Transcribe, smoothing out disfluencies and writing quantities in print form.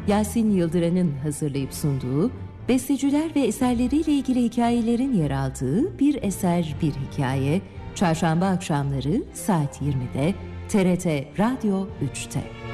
Yasin Yıldıran'ın hazırlayıp sunduğu, besteciler ve eserleriyle ilgili hikayelerin yer aldığı Bir Eser Bir Hikaye, Çarşamba akşamları saat 20'de TRT Radyo 3'te.